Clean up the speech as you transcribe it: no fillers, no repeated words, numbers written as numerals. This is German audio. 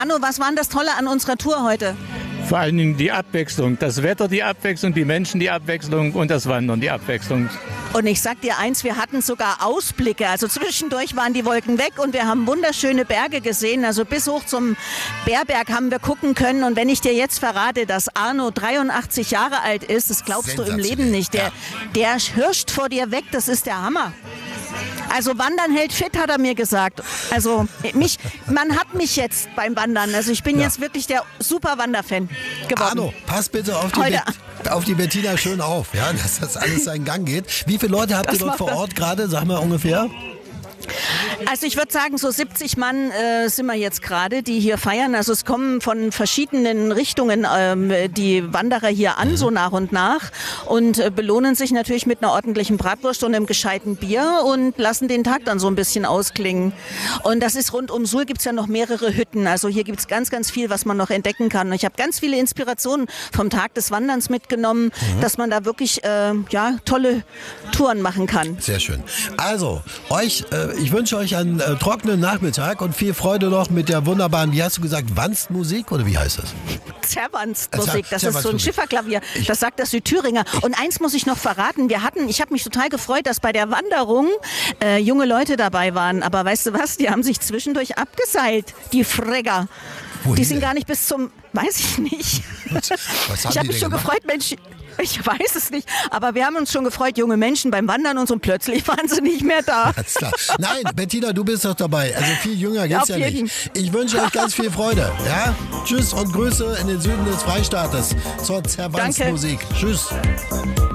Arno, was war denn das Tolle an unserer Tour heute? Vor allen Dingen die Abwechslung. Das Wetter, die Abwechslung, die Menschen, die Abwechslung und das Wandern, die Abwechslung. Und ich sag dir eins, wir hatten sogar Ausblicke. Also zwischendurch waren die Wolken weg und wir haben wunderschöne Berge gesehen. Also bis hoch zum Bärberg haben wir gucken können. Und wenn ich dir jetzt verrate, dass Arno 83 Jahre alt ist, das glaubst du im Leben nicht. Der hirscht vor dir weg, das ist der Hammer. Also Wandern hält fit, hat er mir gesagt. Also man hat mich jetzt beim Wandern. Also ich bin jetzt wirklich der super Wanderfan geworden. Arno, pass bitte auf die Bettina schön auf, ja, dass das alles seinen Gang geht. Wie viele Leute habt ihr dort vor Ort gerade? Sag mal ungefähr. Also ich würde sagen, so 70 Mann sind wir jetzt gerade, die hier feiern. Also es kommen von verschiedenen Richtungen die Wanderer hier an, so nach und nach. Und belohnen sich natürlich mit einer ordentlichen Bratwurst und einem gescheiten Bier und lassen den Tag dann so ein bisschen ausklingen. Und das ist rund um Suhl, gibt's ja noch mehrere Hütten. Also hier gibt's ganz, ganz viel, was man noch entdecken kann. Und ich habe ganz viele Inspirationen vom Tag des Wanderns mitgenommen, dass man da wirklich tolle Touren machen kann. Sehr schön. Also, ich wünsche euch einen trockenen Nachmittag und viel Freude noch mit der wunderbaren, wie hast du gesagt, Wanstmusik oder wie heißt das? Zerwanstmusik, das ist so ein Schifferklavier, das sagt der Südthüringer. Und eins muss ich noch verraten, ich habe mich total gefreut, dass bei der Wanderung junge Leute dabei waren. Aber weißt du was, die haben sich zwischendurch abgeseilt, die Fregger. Die sind gar nicht bis zum, weiß ich nicht. Was ich habe mich schon gefreut, Mensch, ich weiß es nicht, aber wir haben uns schon gefreut, junge Menschen beim Wandern und so, und plötzlich waren sie nicht mehr da. Alles klar. Nein, Bettina, du bist doch dabei. Also viel jünger geht's ja nicht. Ich wünsche euch ganz viel Freude. Ja? Tschüss und Grüße in den Süden des Freistaates zur Zerwanstmusik. Tschüss.